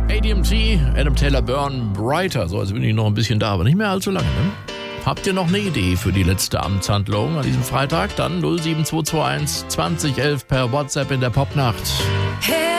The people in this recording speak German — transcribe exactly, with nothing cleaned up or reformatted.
A D M T, Adam Taylor Byrne, Brighter. So, also bin ich noch ein bisschen da, aber nicht mehr allzu lange, ne? Habt ihr noch eine Idee für die letzte Amtshandlung an diesem Freitag? Dann null sieben zwei zwei eins zwanzig elf per WhatsApp in der Popnacht. Hey.